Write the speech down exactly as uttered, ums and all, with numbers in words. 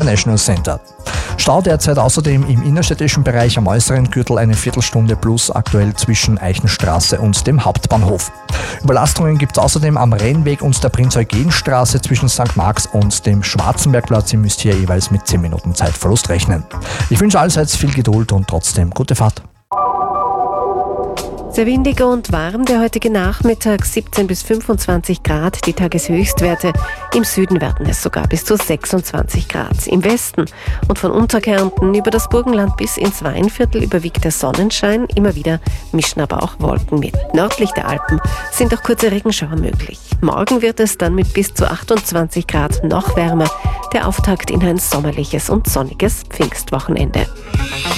International Center. Stau derzeit außerdem im innerstädtischen Bereich am äußeren Gürtel eine Viertelstunde plus aktuell zwischen Eichenstraße und dem Hauptbahnhof. Überlastungen gibt es außerdem am Rennweg und der Prinz-Eugen-Straße zwischen Sankt Marx und dem Schwarzenbergplatz. Ihr müsst hier jeweils mit zehn Minuten Zeitverlust rechnen. Ich wünsche allseits viel Geduld und trotzdem gute Fahrt. Sehr windig und warm der heutige Nachmittag, siebzehn bis fünfundzwanzig Grad, die Tageshöchstwerte. Im Süden werden es sogar bis zu sechsundzwanzig Grad. Im Westen und von Unterkärnten über das Burgenland bis ins Weinviertel überwiegt der Sonnenschein. Immer wieder mischen aber auch Wolken mit. Nördlich der Alpen sind auch kurze Regenschauer möglich. Morgen wird es dann mit bis zu achtundzwanzig Grad noch wärmer. Der Auftakt in ein sommerliches und sonniges Pfingstwochenende.